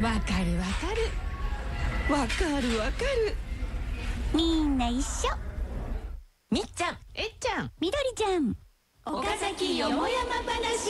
わかるわかるわかるわかる。 みんな一緒。 みっちゃん、えっちゃん、 みどりちゃん、 岡崎よもやま話。